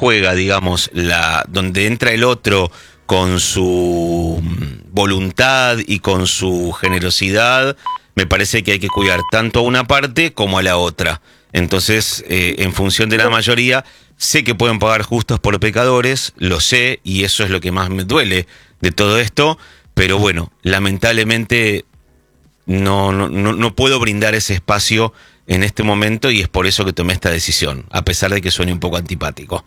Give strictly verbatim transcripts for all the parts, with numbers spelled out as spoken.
juega, digamos, la donde entra el otro con su voluntad y con su generosidad, me parece que hay que cuidar tanto a una parte como a la otra. Entonces, eh, en función de la mayoría, sé que pueden pagar justos por pecadores, lo sé, y eso es lo que más me duele de todo esto, pero bueno, lamentablemente no, no, no, no puedo brindar ese espacio en este momento y es por eso que tomé esta decisión, a pesar de que suene un poco antipático.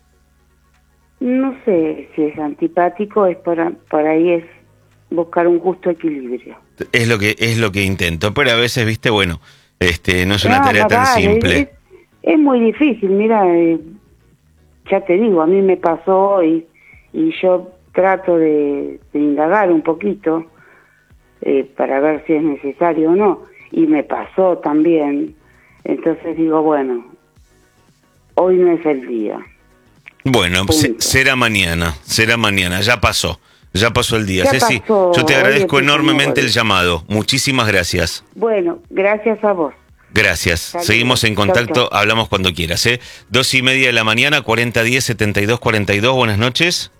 No sé si es antipático, es por, por ahí es buscar un justo equilibrio. Es lo que es lo que intento, pero a veces, viste, bueno, este no es una No, tarea no, tan vale, simple. Es, es muy difícil, mira, eh, ya te digo, a mí me pasó y, y yo trato de, de indagar un poquito eh, para ver si es necesario o no, y me pasó también, entonces digo, bueno, hoy no es el día. Bueno, se, Punto. será mañana, será mañana, ya pasó, ya pasó el día. Ya Ceci, pasó, yo te agradezco oye, enormemente señor. el llamado, muchísimas gracias. Bueno, gracias a vos. Gracias, Saludos. seguimos en Chau, contacto, chau. hablamos cuando quieras, ¿eh? Dos y media de la mañana, cuarenta diez setenta y dos cuarenta y dos, buenas noches.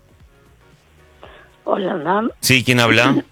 Hola, Nam. Sí, ¿quién habla?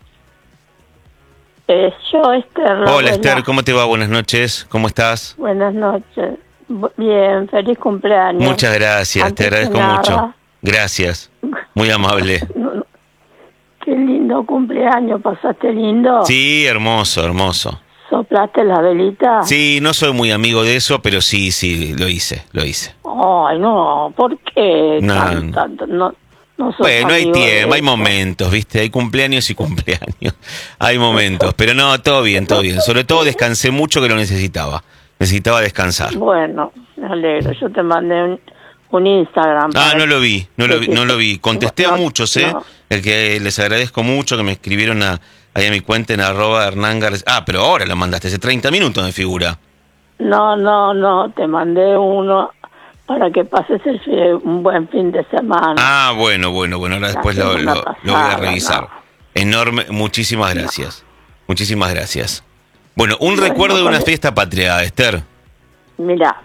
Eh, yo, Esther. la Hola abuela. Esther, ¿cómo te va? Buenas noches, ¿cómo estás? Buenas noches. Bu- Bien, feliz cumpleaños. Muchas gracias, Antes te agradezco que nada, mucho. Gracias, muy amable. no, no, qué lindo cumpleaños, ¿pasaste lindo? Sí, hermoso, hermoso. ¿Soplaste la velita? Sí, no soy muy amigo de eso, pero sí, sí, lo hice, lo hice. Ay, no, ¿por qué No, tan- no. tanto? No, no sos Bueno, hay amigo de tiempo, hay eso. momentos, ¿viste? Hay cumpleaños y cumpleaños. Hay momentos, pero no, todo bien, todo bien. Sobre todo descansé mucho que lo necesitaba. Necesitaba descansar. Bueno, me alegro. Yo te mandé un, un Instagram. Ah, para no lo vi, no lo vi, que- no lo vi. Contesté a no, muchos, ¿eh? no. El que les agradezco mucho, que me escribieron a, ahí a mi cuenta en arroba Hernán García. Ah, pero ahora lo mandaste, hace treinta minutos me figura. No, no, no, te mandé uno para que pases el fi- un buen fin de semana. Ah, bueno, bueno, bueno, ahora después lo, semana lo, lo voy a pasada, revisar. no. Enorme, muchísimas gracias. Muchísimas gracias. Bueno, un Bueno, recuerdo de una con- fiesta patria, Esther. Mira,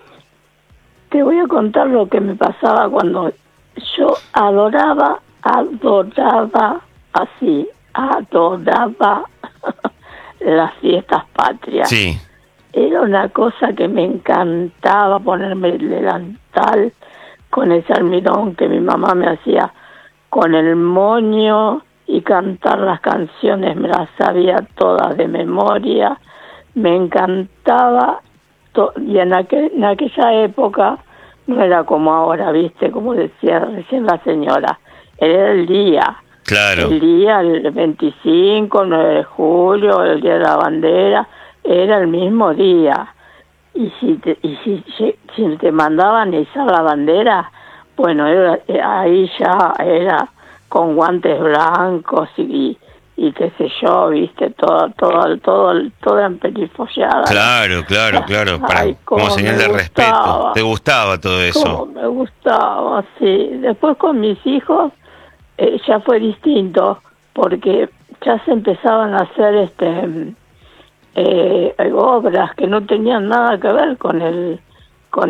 te voy a contar lo que me pasaba cuando yo adoraba, adoraba, así, adoraba las fiestas patrias. Sí. Era una cosa que me encantaba ponerme el delantal con ese almidón que mi mamá me hacía con el moño y cantar las canciones, me las sabía todas de memoria. Me encantaba, to- y en, aquel, en aquella época no era como ahora, ¿viste? Como decía recién la señora, era el día. Claro. El día, el veinticinco, el nueve de julio, el día de la bandera, era el mismo día. Y si te, y si, si, si te mandaban a izar la bandera, bueno, era, ahí ya era con guantes blancos y, y qué sé yo, viste, todo, todo, todo, toda emperifollada. Claro, claro, claro. Para, Ay, como cómo señal me de respeto. gustaba. ¿Te gustaba todo Cómo eso? me gustaba, sí. Después con mis hijos eh, ya fue distinto, porque ya se empezaban a hacer este eh, obras que no tenían nada que ver con el con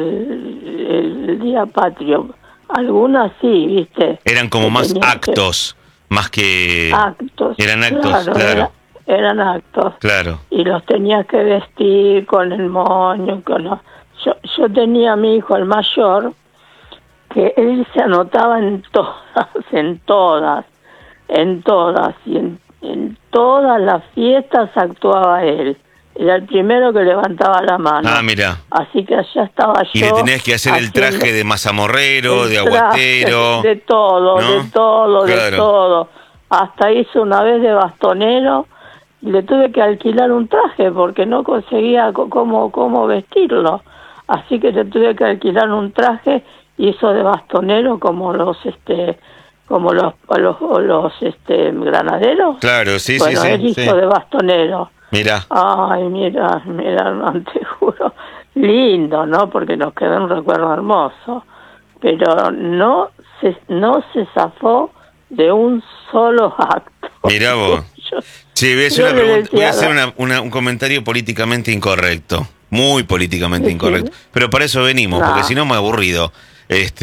el, el día patrio. Algunas sí, viste. Eran como que más tenían actos, más que... que- actos. Eran actos, claro. claro. era- eran actos. Claro. Y los tenías que vestir con el moño, con los... Yo, yo tenía a mi hijo, el mayor, que él se anotaba en todas, en todas, en todas, y en, en todas las fiestas actuaba él. Era el primero que levantaba la mano. Ah, mira. Así que allá estaba yo. Y le tenías que hacer el haciendo traje de mazamorrero, el de traje, aguatero. de todo, ¿no? de todo, Claro. de todo. Hasta hizo una vez de bastonero y le tuve que alquilar un traje porque no conseguía co- cómo, cómo vestirlo. Así que le tuve que alquilar un traje y hizo de bastonero como los este como los los, los este granaderos. Claro, sí, bueno, sí, él sí. hizo sí. de bastonero. Mira. Ay, mira, mira, Hernán, te juro, lindo, ¿no? Porque nos quedó un recuerdo hermoso, pero no se, no se zafó de un solo acto. Mirá vos. Yo- Sí, voy a hacer, yo una le pregunta- voy a decía, hacer una- una- un comentario políticamente incorrecto. Muy políticamente Sí, sí. incorrecto. Pero para eso venimos, No. porque si no me aburrido. Este,